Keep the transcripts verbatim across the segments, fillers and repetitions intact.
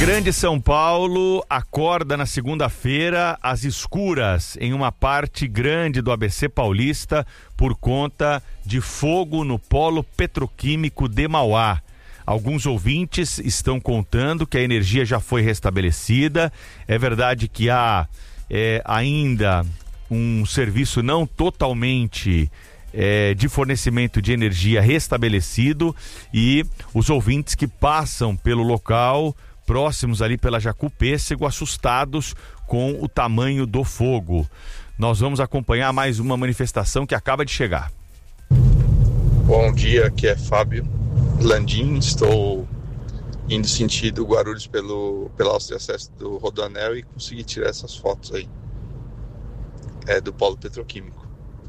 Grande São Paulo acorda na segunda-feira às escuras em uma parte grande do A B C paulista por conta de fogo no polo petroquímico de Mauá. Alguns ouvintes estão contando que a energia já foi restabelecida. É verdade que há é, ainda um serviço não totalmente é, de fornecimento de energia restabelecido, e os ouvintes que passam pelo local, próximos ali pela Jacú-Pêssego, assustados com o tamanho do fogo. Nós vamos acompanhar mais uma manifestação que acaba de chegar. Bom dia, aqui é Fábio Landim, estou indo sentido Guarulhos pelo, pela alça de acesso do Rodoanel e consegui tirar essas fotos aí, é, do polo petroquímico.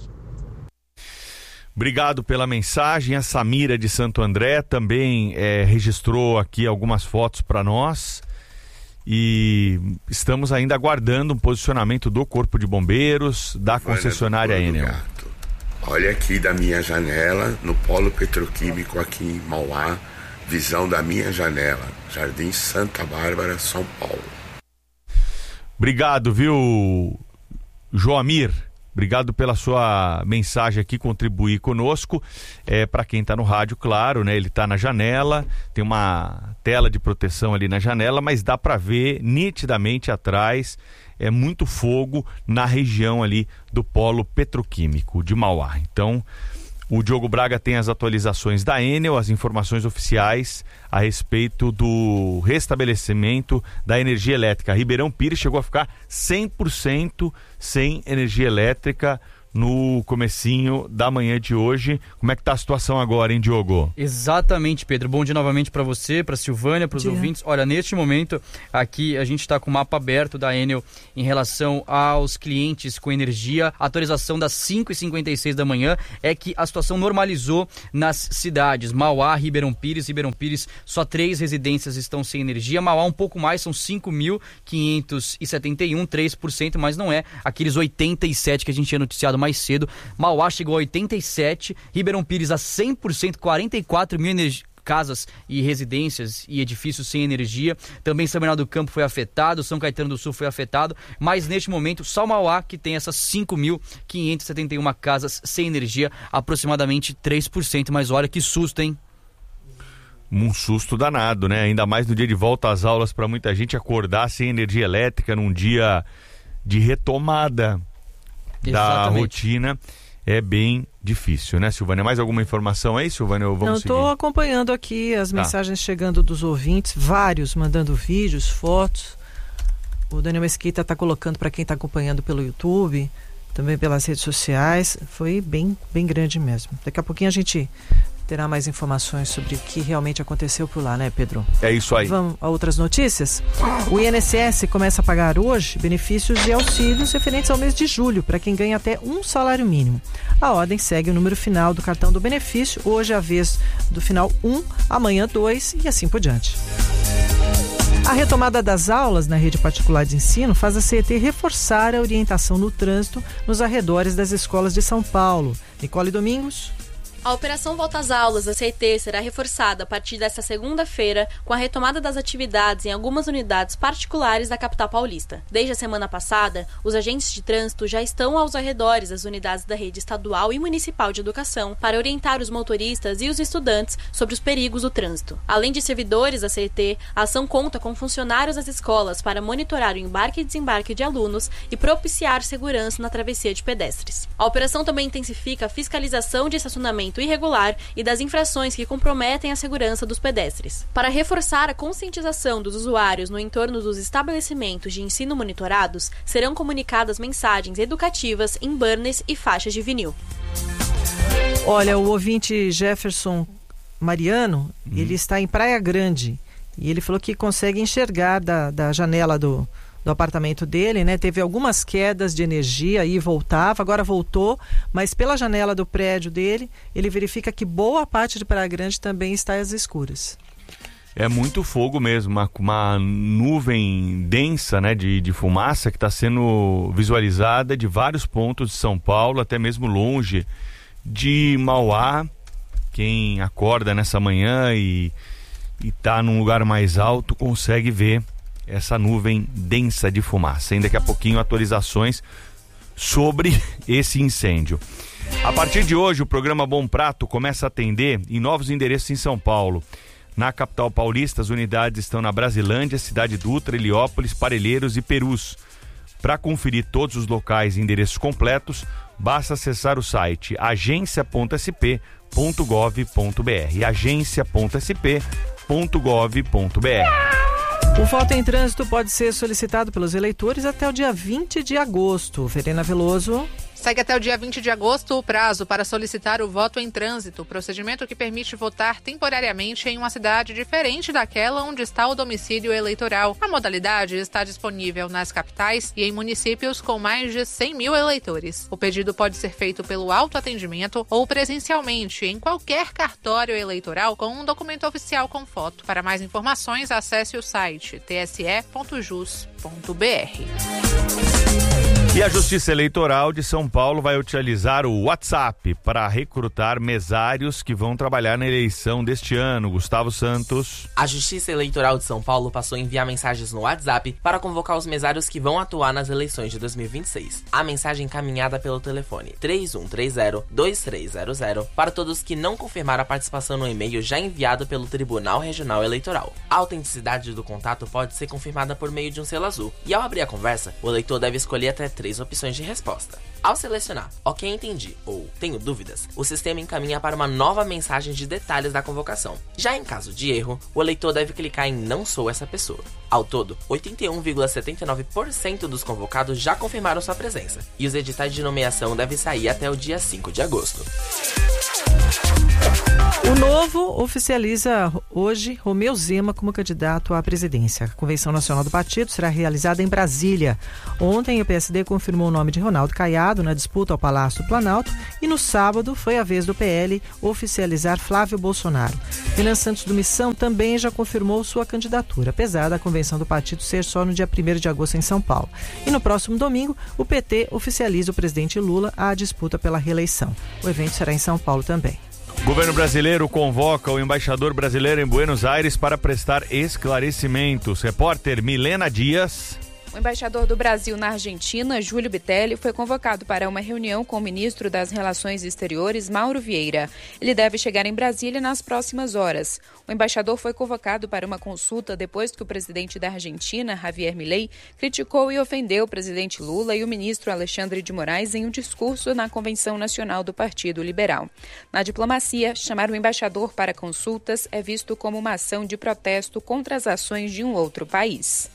Obrigado pela mensagem. A Samira de Santo André também é, registrou aqui algumas fotos para nós e estamos ainda aguardando um posicionamento do Corpo de Bombeiros, da concessionária Enel. Olha aqui da minha janela, no polo petroquímico aqui em Mauá, visão da minha janela, Jardim Santa Bárbara, São Paulo. Obrigado, viu, Joamir? Obrigado pela sua mensagem aqui, contribuir conosco. É, para quem está no rádio, claro, né? Ele está na janela, tem uma tela de proteção ali na janela, mas dá para ver nitidamente atrás, é muito fogo na região ali do polo petroquímico de Mauá. Então, o Diogo Braga tem as atualizações da Enel, as informações oficiais a respeito do restabelecimento da energia elétrica. Ribeirão Pires chegou a ficar cem por cento sem energia elétrica no comecinho da manhã de hoje. Como é que tá a situação agora, hein, Diogo? Exatamente, Pedro. Bom dia novamente para você, para Silvânia, para os ouvintes. Olha, neste momento aqui a gente está com o mapa aberto da Enel em relação aos clientes com energia. A atualização das cinco e cinquenta e seis da manhã é que a situação normalizou nas cidades Mauá, Ribeirão Pires. Ribeirão Pires, só três residências estão sem energia. Mauá um pouco mais, são cinco mil quinhentos e setenta e um, três por cento, mas não é aqueles oitenta e sete por cento que a gente tinha noticiado mais cedo. Mauá chegou a oitenta e sete por cento, Ribeirão Pires a cem por cento, quarenta e quatro mil energi- casas e residências e edifícios sem energia. Também São Bernardo do Campo foi afetado, São Caetano do Sul foi afetado, mas neste momento só Mauá que tem essas cinco mil quinhentos e setenta e uma casas sem energia, aproximadamente três por cento. Mas olha que susto, hein? Um susto danado, né? Ainda mais no dia de volta às aulas, para muita gente acordar sem energia elétrica num dia de retomada da Exatamente. rotina é bem difícil, né, Silvânia? Mais alguma informação aí, Silvânia? Vamos Não, estou acompanhando aqui as mensagens tá. chegando dos ouvintes, vários mandando vídeos, fotos. O Daniel Mesquita está colocando para quem está acompanhando pelo YouTube, também pelas redes sociais. Foi bem, bem grande mesmo. Daqui a pouquinho a gente terá mais informações sobre o que realmente aconteceu por lá, né, Pedro? É isso aí. Vamos a outras notícias? O I N S S começa a pagar hoje benefícios e auxílios referentes ao mês de julho, para quem ganha até um salário mínimo. A ordem segue o número final do cartão do benefício, hoje é a vez do final um, amanhã dois e assim por diante. A retomada das aulas na rede particular de ensino faz a C E T reforçar a orientação no trânsito nos arredores das escolas de São Paulo. Nicole Domingos. A operação Volta às Aulas da C E T será reforçada a partir desta segunda-feira com a retomada das atividades em algumas unidades particulares da capital paulista. Desde a semana passada, os agentes de trânsito já estão aos arredores das unidades da rede estadual e municipal de educação para orientar os motoristas e os estudantes sobre os perigos do trânsito. Além de servidores da C E T, a ação conta com funcionários das escolas para monitorar o embarque e desembarque de alunos e propiciar segurança na travessia de pedestres. A operação também intensifica a fiscalização de estacionamento irregular e das infrações que comprometem a segurança dos pedestres. Para reforçar a conscientização dos usuários no entorno dos estabelecimentos de ensino monitorados, serão comunicadas mensagens educativas em banners e faixas de vinil. Olha, o ouvinte Jefferson Mariano, hum. ele está em Praia Grande e ele falou que consegue enxergar da, da janela do do apartamento dele, né? Teve algumas quedas de energia e voltava, agora voltou, mas pela janela do prédio dele, ele verifica que boa parte de Praia Grande também está às escuras. É muito fogo mesmo, uma, uma nuvem densa, né, de, de fumaça que está sendo visualizada de vários pontos de São Paulo, até mesmo longe de Mauá. Quem acorda nessa manhã e e está num lugar mais alto, consegue ver essa nuvem densa de fumaça. E daqui a pouquinho atualizações sobre esse incêndio. A partir de hoje, o programa Bom Prato começa a atender em novos endereços em São Paulo. Na capital paulista, as unidades estão na Brasilândia, Cidade Dutra, Heliópolis, Parelheiros e Perus. Para conferir todos os locais e endereços completos, basta acessar o site agência ponto s p ponto gov ponto b r. agência ponto s p ponto gov ponto b r. O voto em trânsito pode ser solicitado pelos eleitores até o dia vinte de agosto. Verena Veloso. Segue até o dia vinte de agosto o prazo para solicitar o voto em trânsito, procedimento que permite votar temporariamente em uma cidade diferente daquela onde está o domicílio eleitoral. A modalidade está disponível nas capitais e em municípios com mais de cem mil eleitores. O pedido pode ser feito pelo autoatendimento ou presencialmente em qualquer cartório eleitoral com um documento oficial com foto. Para mais informações, acesse o site t s e ponto jus ponto b r. E a Justiça Eleitoral de São Paulo vai utilizar o WhatsApp para recrutar mesários que vão trabalhar na eleição deste ano. Gustavo Santos. A Justiça Eleitoral de São Paulo passou a enviar mensagens no WhatsApp para convocar os mesários que vão atuar nas eleições de dois mil e vinte e seis. A mensagem encaminhada pelo telefone três um três zero, dois três zero zero para todos que não confirmaram a participação no e-mail já enviado pelo Tribunal Regional Eleitoral. A autenticidade do contato pode ser confirmada por meio de um selo azul. E ao abrir a conversa, o eleitor deve escolher até três opções de resposta. Ao selecionar "Ok, entendi" ou "Tenho dúvidas", o sistema encaminha para uma nova mensagem de detalhes da convocação. Já em caso de erro, o eleitor deve clicar em "Não sou essa pessoa". Ao todo, oitenta e um vírgula setenta e nove por cento dos convocados já confirmaram sua presença, e os editais de nomeação devem sair até o dia cinco de agosto. O Novo oficializa hoje Romeu Zema como candidato à presidência. A Convenção Nacional do Partido será realizada em Brasília. Ontem, o P S D confirmou o nome de Ronaldo Caiado na disputa ao Palácio do Planalto e no sábado foi a vez do P L oficializar Flávio Bolsonaro. Renan Santos do Missão também já confirmou sua candidatura, apesar da convenção do partido ser só no dia primeiro de agosto em São Paulo. E no próximo domingo, o P T oficializa o presidente Lula à disputa pela reeleição. O evento será em São Paulo também. O governo brasileiro convoca o embaixador brasileiro em Buenos Aires para prestar esclarecimentos. Repórter Milena Dias. O embaixador do Brasil na Argentina, Júlio Bitelli, foi convocado para uma reunião com o ministro das Relações Exteriores, Mauro Vieira. Ele deve chegar em Brasília nas próximas horas. O embaixador foi convocado para uma consulta depois que o presidente da Argentina, Javier Milei, criticou e ofendeu o presidente Lula e o ministro Alexandre de Moraes em um discurso na Convenção Nacional do Partido Liberal. Na diplomacia, chamar o embaixador para consultas é visto como uma ação de protesto contra as ações de um outro país.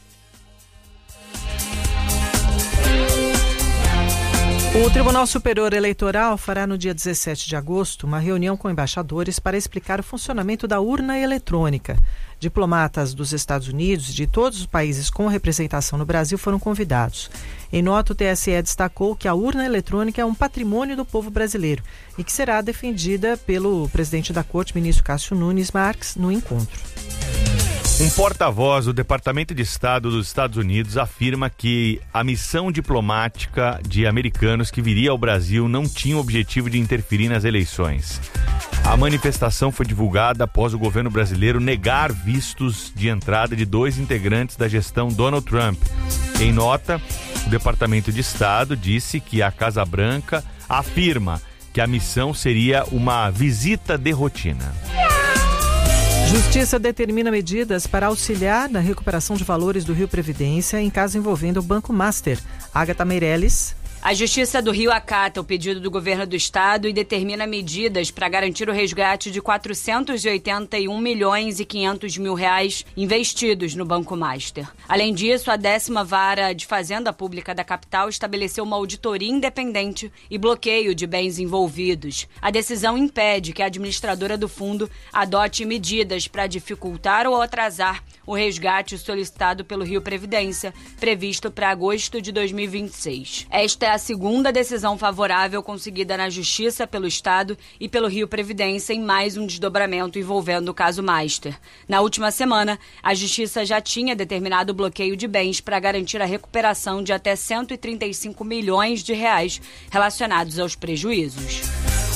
O Tribunal Superior Eleitoral fará no dia dezessete de agosto uma reunião com embaixadores para explicar o funcionamento da urna eletrônica. Diplomatas dos Estados Unidos e de todos os países com representação no Brasil foram convidados. Em nota, o T S E destacou que a urna eletrônica é um patrimônio do povo brasileiro e que será defendida pelo presidente da Corte, ministro Cássio Nunes Marques, no encontro. Um porta-voz do Departamento de Estado dos Estados Unidos afirma que a missão diplomática de americanos que viria ao Brasil não tinha o objetivo de interferir nas eleições. A manifestação foi divulgada após o governo brasileiro negar vistos de entrada de dois integrantes da gestão Donald Trump. Em nota, o Departamento de Estado disse que a Casa Branca afirma que a missão seria uma visita de rotina. Justiça determina medidas para auxiliar na recuperação de valores do Rio Previdência em caso envolvendo o Banco Master. Agatha Meirelles. A Justiça do Rio acata o pedido do governo do estado e determina medidas para garantir o resgate de quatrocentos e oitenta e um milhões e quinhentos mil reais investidos no Banco Master. Além disso, a décima Vara de Fazenda Pública da capital estabeleceu uma auditoria independente e bloqueio de bens envolvidos. A decisão impede que a administradora do fundo adote medidas para dificultar ou atrasar o resgate solicitado pelo Rio Previdência, previsto para agosto de dois mil e vinte e seis. Esta é a segunda decisão favorável conseguida na Justiça pelo Estado e pelo Rio Previdência em mais um desdobramento envolvendo o caso Master. Na última semana, a Justiça já tinha determinado o bloqueio de bens para garantir a recuperação de até cento e trinta e cinco milhões de reais relacionados aos prejuízos.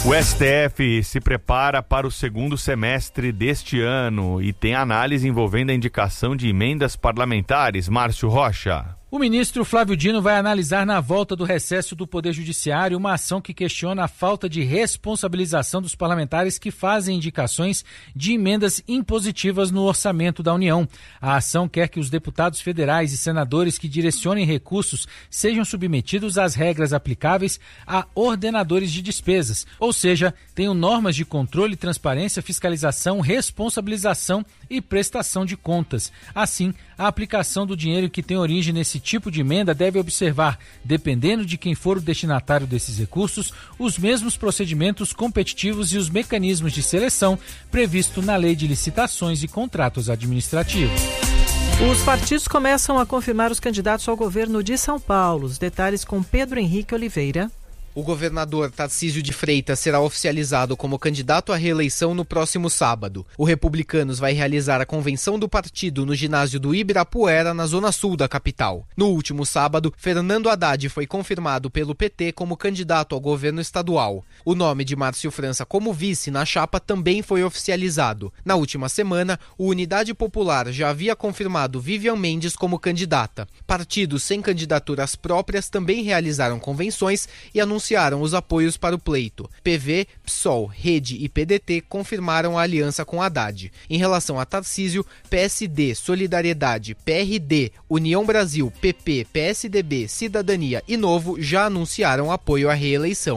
O S T F se prepara para o segundo semestre deste ano e tem análise envolvendo a indicação de emendas parlamentares. Márcio Rocha. O ministro Flávio Dino vai analisar na volta do recesso do Poder Judiciário uma ação que questiona a falta de responsabilização dos parlamentares que fazem indicações de emendas impositivas no orçamento da União. A ação quer que os deputados federais e senadores que direcionem recursos sejam submetidos às regras aplicáveis a ordenadores de despesas, ou seja, tenham normas de controle, transparência, fiscalização, responsabilização e prestação de contas. Assim, a aplicação do dinheiro que tem origem nesse tipo de emenda deve observar, dependendo de quem for o destinatário desses recursos, os mesmos procedimentos competitivos e os mecanismos de seleção previsto na Lei de Licitações e Contratos Administrativos. Os partidos começam a confirmar os candidatos ao governo de São Paulo. Os detalhes com Pedro Henrique Oliveira. O governador Tarcísio de Freitas será oficializado como candidato à reeleição no próximo sábado. O Republicanos vai realizar a convenção do partido no ginásio do Ibirapuera, na zona sul da capital. No último sábado, Fernando Haddad foi confirmado pelo P T como candidato ao governo estadual. O nome de Márcio França como vice na chapa também foi oficializado. Na última semana, o Unidade Popular já havia confirmado Vivian Mendes como candidata. Partidos sem candidaturas próprias também realizaram convenções e anunciaram anunciaram os apoios para o pleito. P V, P SOL, Rede e P D T confirmaram a aliança com Haddad. Em relação a Tarcísio, P S D, Solidariedade, P R D, União Brasil, P P, P S D B, Cidadania e Novo já anunciaram apoio à reeleição.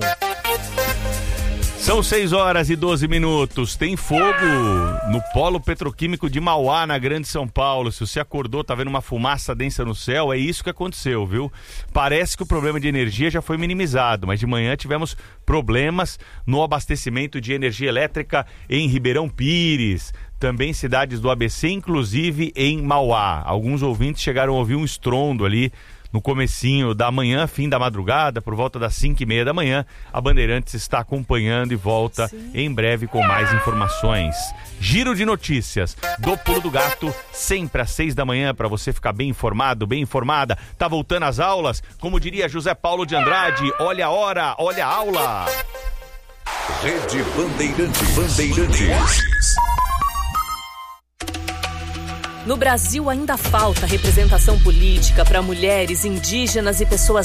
São seis horas e doze minutos. Tem fogo no polo petroquímico de Mauá, na Grande São Paulo. Se você acordou, tá vendo uma fumaça densa no céu, é isso que aconteceu, viu? Parece que o problema de energia já foi minimizado, mas de manhã tivemos problemas no abastecimento de energia elétrica em Ribeirão Pires, também cidades do A B C, inclusive em Mauá. Alguns ouvintes chegaram a ouvir um estrondo ali no comecinho da manhã, fim da madrugada, por volta das cinco e meia da manhã. A Bandeirantes está acompanhando e volta Sim. em breve com mais informações. Giro de notícias do Pulo do Gato, sempre às seis da manhã, para você ficar bem informado, bem informada. Tá voltando às aulas? Como diria José Paulo de Andrade, olha a hora, olha a aula. Rede Bandeirantes. Bandeirantes. No Brasil ainda falta representação política para mulheres, indígenas e pessoas